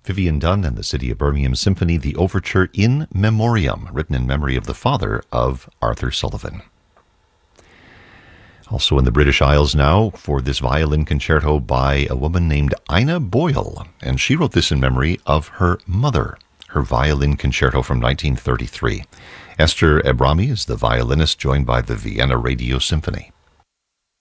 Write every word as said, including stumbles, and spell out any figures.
Vivian Dunn and the City of Birmingham Symphony, the Overture In Memoriam, written in memory of the father of Arthur Sullivan. Also in the British Isles now for this violin concerto by a woman named Ina Boyle, and she wrote this in memory of her mother, her violin concerto from nineteen thirty-three. Esther Ebrami is the violinist, joined by the Vienna Radio Symphony.